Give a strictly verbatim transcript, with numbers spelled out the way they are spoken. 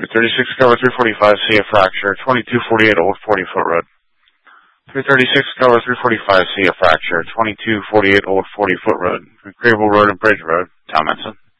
three thirty-six cover three forty-five, see a fracture, twenty-two forty-eight Old forty Foot Road. three thirty-six cover three forty-five, see a fracture, twenty-two forty-eight Old forty Foot Road, Crable Road and Bridge Road, Talmenson.